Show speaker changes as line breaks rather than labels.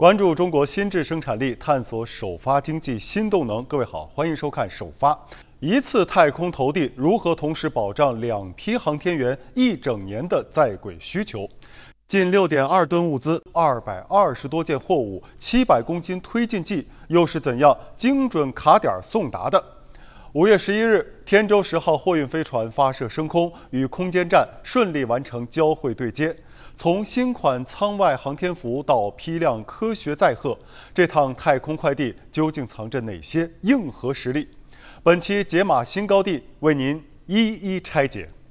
关注中国新质生产力，探索首发经济新动能。各位好，欢迎收看首发。一次太空投递如何同时保障2批航天员1整年的在轨需求？近6.2吨物资、220多件货物、700公斤推进剂，又是怎样精准卡点送达的？5月11日，天舟10号货运飞船发射升空，与空间站顺利完成交会对接。从新款舱外航天服到批量科学载荷，这趟太空快递究竟藏着哪些硬核实力？本期解码新高地为您一一拆解。